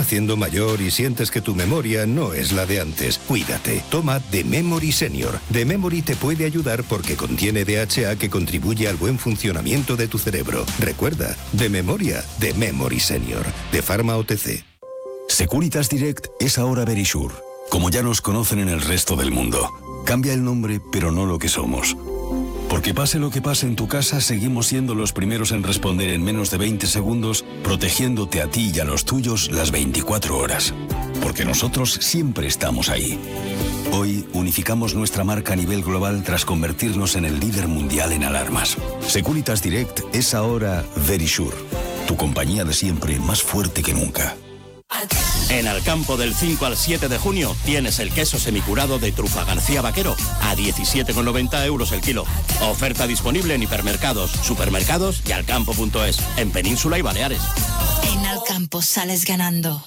haciendo mayor y sientes que tu memoria no es la de antes, cuídate. Toma The Memory Senior. The Memory te puede ayudar porque contiene DHA que contribuye al buen funcionamiento de tu cerebro. Recuerda, de memoria, The Memory Senior. De Pharma OTC. Securitas Direct es ahora Verisure, como ya nos conocen en el resto del mundo. Cambia el nombre, pero no lo que somos. Porque pase lo que pase en tu casa, seguimos siendo los primeros en responder en menos de 20 segundos, protegiéndote a ti y a los tuyos las 24 horas. Porque nosotros siempre estamos ahí. Hoy unificamos nuestra marca a nivel global tras convertirnos en el líder mundial en alarmas. Securitas Direct es ahora Verisure, tu compañía de siempre más fuerte que nunca. En Alcampo del 5 al 7 de junio tienes el queso semicurado de Trufa García Vaquero a 17,90 € el kilo. Oferta disponible en hipermercados, supermercados y alcampo.es, en Península y Baleares. En Alcampo sales ganando.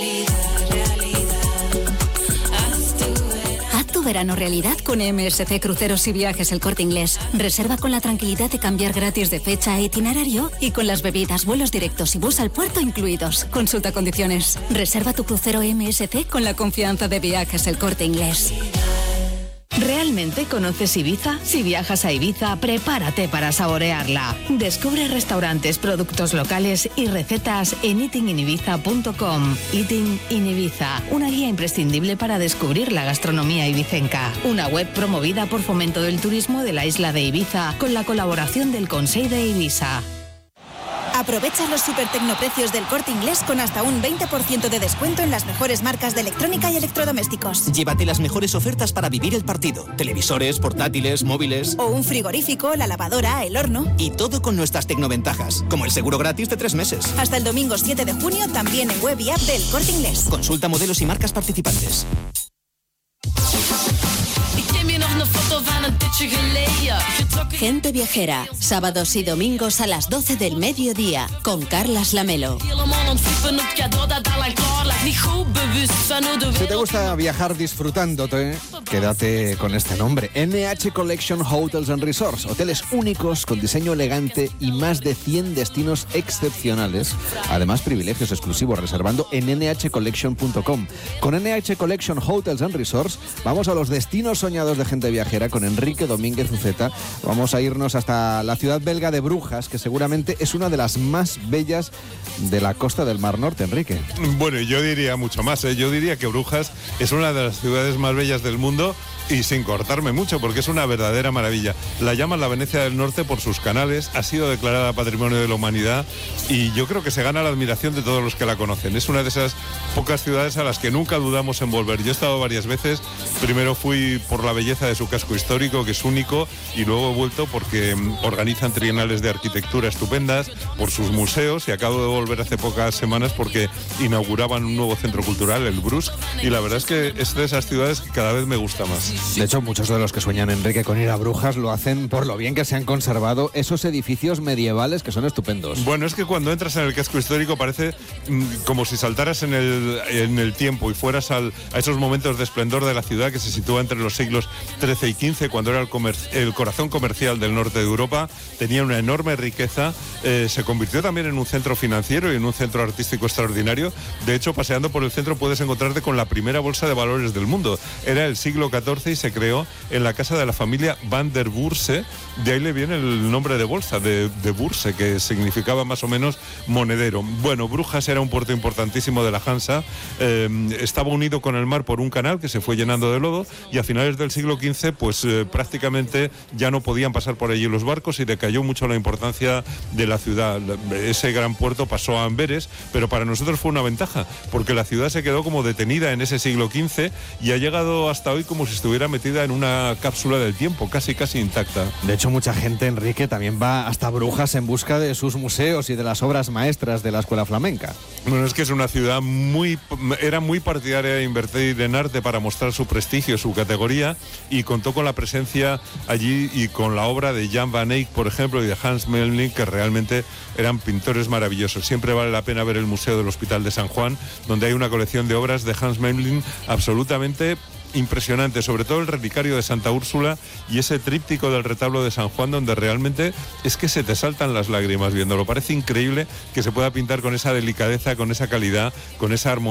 Haz tu verano realidad con MSC Cruceros y Viajes El Corte Inglés. Reserva con la tranquilidad de cambiar gratis de fecha e itinerario y con las bebidas, vuelos directos y bus al puerto incluidos. Consulta condiciones. Reserva tu crucero MSC con la confianza de Viajes El Corte Inglés. ¿Realmente conoces Ibiza? Si viajas a Ibiza, prepárate para saborearla. Descubre restaurantes, productos locales y recetas en eatinginibiza.com. Eating in Ibiza, una guía imprescindible para descubrir la gastronomía ibicenca. Una web promovida por Fomento del Turismo de la isla de Ibiza con la colaboración del Consell de Ibiza. Aprovecha los super tecnoprecios del Corte Inglés con hasta un 20% de descuento en las mejores marcas de electrónica y electrodomésticos. Llévate las mejores ofertas para vivir el partido. Televisores, portátiles, móviles... O un frigorífico, la lavadora, el horno... Y todo con nuestras tecnoventajas, como el seguro gratis de 3 meses. Hasta el domingo 7 de junio también en web y app del Corte Inglés. Consulta modelos y marcas participantes. Gente Viajera, sábados y domingos a las 12 del mediodía, con Carlas Lamelo. Si te gusta viajar disfrutándote, quédate con este nombre. NH Collection Hotels and Resorts. Hoteles únicos con diseño elegante y más de 100 destinos excepcionales. Además, privilegios exclusivos reservando en nhcollection.com. Con NH Collection Hotels and Resorts vamos a los destinos soñados de Gente Viajera con Enrique Domínguez Uceta. Vamos a irnos hasta la ciudad belga de Brujas, que seguramente es una de las más bellas de la costa del Mar Norte, Enrique. Bueno, yo diría mucho más, ¿eh? Yo diría que Brujas es una de las ciudades más bellas del mundo y sin cortarme mucho, porque es una verdadera maravilla. La llaman la Venecia del Norte por sus canales, ha sido declarada Patrimonio de la Humanidad y yo creo que se gana la admiración de todos los que la conocen. Es una de esas pocas ciudades a las que nunca dudamos en volver. Yo he estado varias veces, primero fui por la belleza de su casco histórico, que es único, y luego he vuelto porque organizan trienales de arquitectura estupendas, por sus museos, y acabo de volver hace pocas semanas porque inauguraban un nuevo centro cultural, el Brusk, y la verdad es que es de esas ciudades que cada vez me gusta más. De hecho, muchos de los que sueñan, Enrique, con ir a Brujas lo hacen por lo bien que se han conservado esos edificios medievales que son estupendos. Bueno, es que cuando entras en el casco histórico parece como si saltaras en el tiempo y fueras a esos momentos de esplendor de la ciudad que se sitúa entre los siglos XIII y XV, cuando era el corazón comercial del norte de Europa, tenía una enorme riqueza, se convirtió también en un centro financiero y en un centro artístico extraordinario. De hecho, paseando por el centro puedes encontrarte con la primera bolsa de valores del mundo. Era el siglo XIV y se creó en la casa de la familia Van der Bourse. De ahí le viene el nombre de bolsa, de Bourse, que significaba más o menos monedero. Bueno, Brujas era un puerto importantísimo de la Hansa, estaba unido con el mar por un canal que se fue llenando de lodo y a finales del siglo XV pues prácticamente ya no podían pasar por allí los barcos y decayó mucho la importancia de la ciudad. Ese gran puerto pasó a Amberes, pero para nosotros fue una ventaja, porque la ciudad se quedó como detenida en ese siglo XV y ha llegado hasta hoy como si estuviera metida en una cápsula del tiempo, casi intacta. De hecho, mucha gente, Enrique, también va hasta Brujas en busca de sus museos y de las obras maestras de la escuela flamenca. Bueno, es que es una ciudad era muy partidaria de invertir en arte para mostrar su prestigio, su categoría, y contó con la presencia allí y con la obra de Jan van Eyck, por ejemplo, y de Hans Memling, que realmente eran pintores maravillosos. Siempre vale la pena ver el Museo del Hospital de San Juan, donde hay una colección de obras de Hans Memling absolutamente impresionante, sobre todo el relicario de Santa Úrsula y ese tríptico del retablo de San Juan, donde realmente es que se te saltan las lágrimas viéndolo. Parece increíble que se pueda pintar con esa delicadeza, con esa calidad, con esa armonía